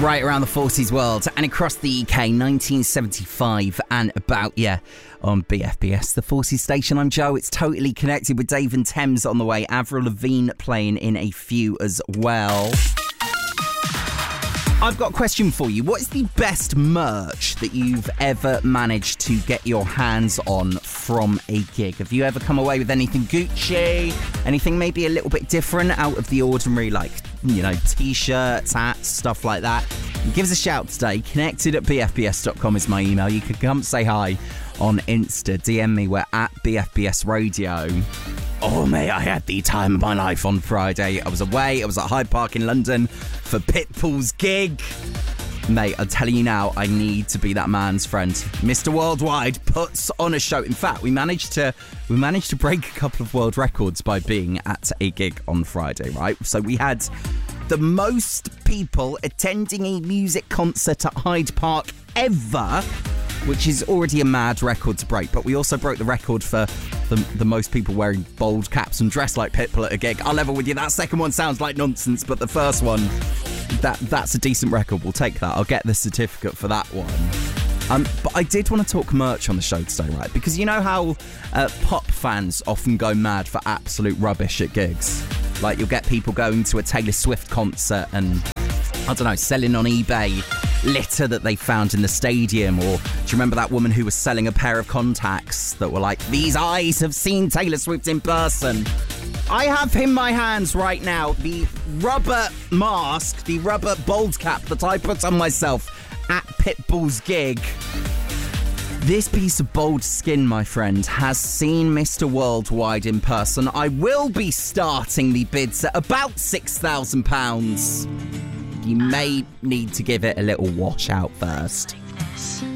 right around the 40s world and across the UK, 1975 and about, on BFBS, the 40s station. I'm Joe. It's Totally Connected with Dave and Thames on the way. Avril Lavigne playing in a few as well. I've got a question for you. What is the best merch that you've ever managed to get your hands on from a gig? Have you ever come away with anything Gucci? Anything maybe a little bit different, out of the ordinary, like, T-shirts, hats, stuff like that? Give us a shout today. Connected@bfbs.com is my email. You can come say hi on Insta. DM me. We're at BFBS Radio. Oh, mate, I had the time of my life on Friday. I was away. I was at Hyde Park in London for Pitbull's gig. Mate, I'm telling you now, I need to be that man's friend. Mr. Worldwide puts on a show. In fact, we managed to break a couple of world records by being at a gig on Friday, right? So we had the most people attending a music concert at Hyde Park ever, which is already a mad record to break. But we also broke the record for the most people wearing bold caps and dressed like Pitbull at a gig. I'll level with you, that second one sounds like nonsense, but the first one, that's a decent record. We'll take that. I'll get the certificate for that one. But I did want to talk merch on the show today, right? Because you know how pop fans often go mad for absolute rubbish at gigs? Like, you'll get people going to a Taylor Swift concert and, I don't know, selling on eBay litter that they found in the stadium. Or do you remember that woman who was selling a pair of contacts that were like, these eyes have seen Taylor Swift in person? I have in my hands right now the rubber mask, the rubber bold cap that I put on myself at Pitbull's gig. This piece of bold skin, my friend, has seen Mr. Worldwide in person. I will be starting the bids at about £6,000. You may need to give it a little wash out first.